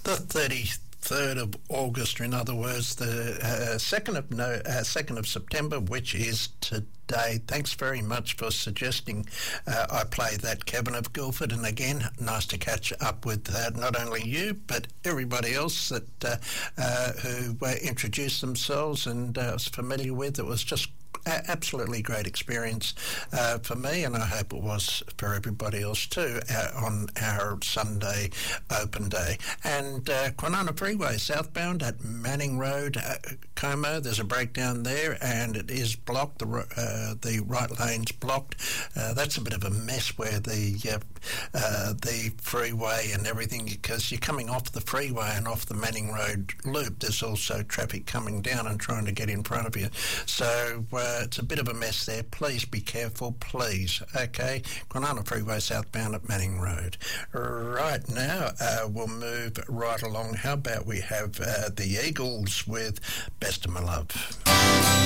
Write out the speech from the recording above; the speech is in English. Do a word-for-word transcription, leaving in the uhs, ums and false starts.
the thirty-third of August, or in other words, the uh, second of no, uh, second of September, which is today. Thanks very much for suggesting uh, I play that, Kevin of Guildford. And again, nice to catch up with uh, not only you, but everybody else that uh, uh, who uh, introduced themselves and uh, was familiar with. It was just absolutely great experience uh, for me, and I hope it was for everybody else too, uh, on our Sunday open day. And uh, Kwinana Freeway southbound at Manning Road, uh, Como, there's a breakdown there, and it is blocked. The uh, the right lane's blocked. Uh, that's a bit of a mess where the uh, uh, the freeway and everything, because you're coming off the freeway and off the Manning Road loop. There's also traffic coming down and trying to get in front of you. So uh, it's a bit of a mess there. Please be careful, please. Okay, Kwinana Freeway southbound at Manning Road. Right now, uh, we'll move right along. How about we have uh, the Eagles with Best of My Love.